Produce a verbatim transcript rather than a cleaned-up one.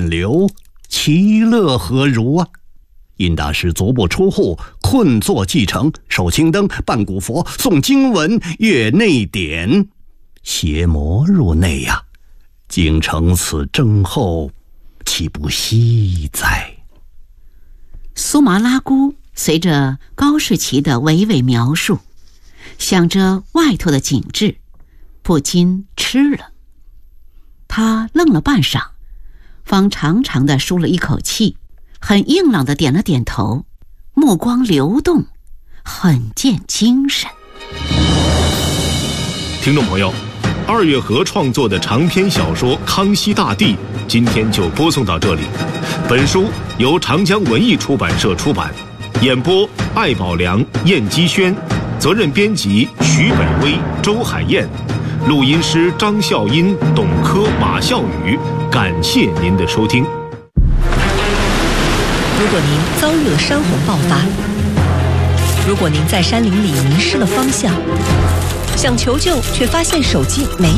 乱流，其乐何如啊！殷大师足不出户，困坐继承，守青灯，拜古佛，诵经文，阅内典，邪魔入内呀、啊！竟成此症候，岂不惜哉？ 苏麻拉姑随着高士奇的娓娓描述，想着外头的景致，不禁吃了。他愣了半晌，方长长地舒了一口气，很硬朗地点了点头，目光流动，很见精神。 听众朋友，二月河创作的长篇小说《康熙大帝》今天就播送到这里。本书由长江文艺出版社出版，演播艾宝良、燕基轩，责任编辑徐北威、周海燕，录音师张笑英、董珂、马笑宇。感谢您的收听。 如果您遭遇了山洪爆发，如果您在山林里迷失了方向，想求救却发现手机没